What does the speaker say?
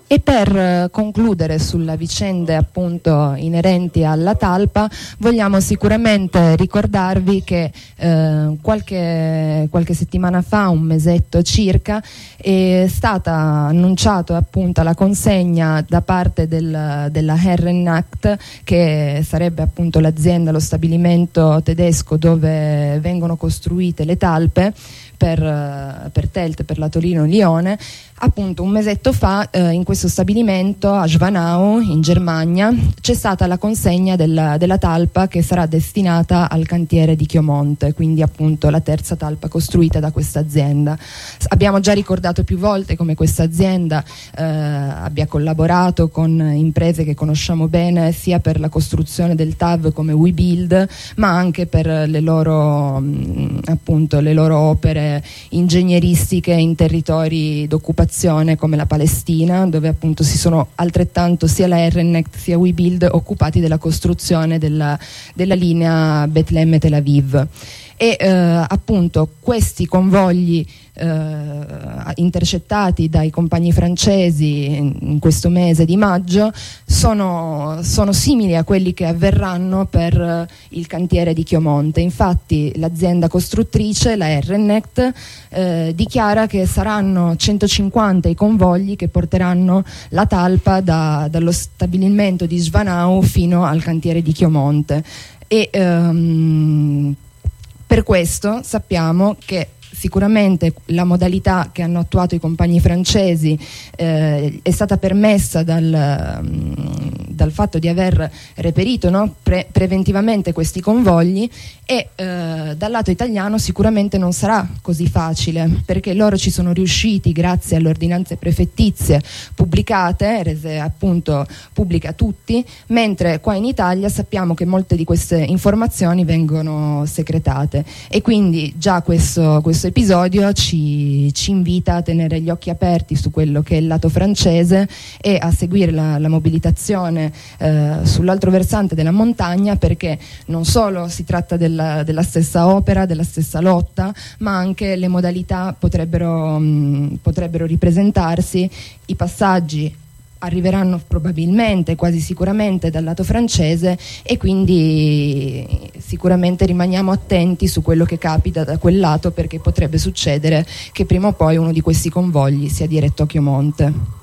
E per concludere sulla vicende appunto inerenti alla talpa, vogliamo sicuramente ricordarvi che qualche settimana fa, un mesetto circa, è stata annunciata appunto la consegna da parte della Herrenacht, che sarebbe appunto l'azienda, lo stabilimento tedesco dove vengono costruite le talpe per Telt, per la Torino-Lione. Appunto un mesetto fa in questo stabilimento a Schwanau in Germania c'è stata la consegna della talpa che sarà destinata al cantiere di Chiomonte, quindi appunto la terza talpa costruita da questa azienda. Abbiamo già ricordato più volte come questa azienda abbia collaborato con imprese che conosciamo bene, sia per la costruzione del TAV come WeBuild, ma anche per le loro opere ingegneristiche in territori d'occupazione come la Palestina, dove appunto si sono altrettanto sia la Herrenacht sia WeBuild occupati della costruzione della linea Betlemme-Tel Aviv. E appunto questi convogli intercettati dai compagni francesi in questo mese di maggio sono simili a quelli che avverranno per il cantiere di Chiomonte. Infatti l'azienda costruttrice, la Herrenacht, dichiara che saranno 150 i convogli che porteranno la talpa dallo stabilimento di Schwanau fino al cantiere di Chiomonte. E per questo sappiamo che sicuramente la modalità che hanno attuato i compagni francesi è stata permessa dal fatto di aver reperito, no, preventivamente questi convogli, e dal lato italiano sicuramente non sarà così facile, perché loro ci sono riusciti grazie alle ordinanze prefettizie pubblicate, rese appunto pubbliche a tutti, mentre qua in Italia sappiamo che molte di queste informazioni vengono segretate, e quindi già questo episodio ci invita a tenere gli occhi aperti su quello che è il lato francese e a seguire la mobilitazione sull'altro versante della montagna, perché non solo si tratta della stessa opera, della stessa lotta, ma anche le modalità potrebbero ripresentarsi. I passaggi arriveranno probabilmente, quasi sicuramente, dal lato francese, e quindi sicuramente rimaniamo attenti su quello che capita da quel lato, perché potrebbe succedere che prima o poi uno di questi convogli sia diretto a Chiomonte.